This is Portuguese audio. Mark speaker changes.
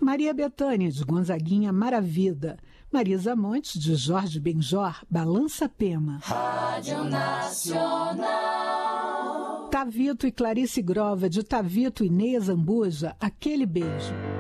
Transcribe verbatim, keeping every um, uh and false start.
Speaker 1: Maria Bethânia, de Gonzaguinha, Maravida. Marisa Montes, de Jorge Benjor, Balança Pema.
Speaker 2: Rádio Nacional.
Speaker 1: Tavito e Clarice Grova, de Tavito e Neia Zambuja, Aquele Beijo.